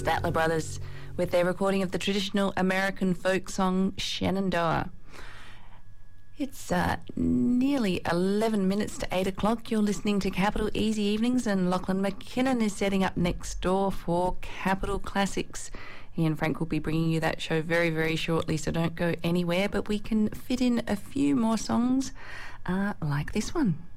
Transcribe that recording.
Statler Brothers with their recording of the traditional American folk song Shenandoah. It's nearly 11 minutes to 8 o'clock. You're listening to Capital Easy Evenings, and Lachlan McKinnon is setting up next door for Capital Classics. Ian Frank will be bringing you that show very, very shortly, so don't go anywhere. But we can fit in a few more songs like this one.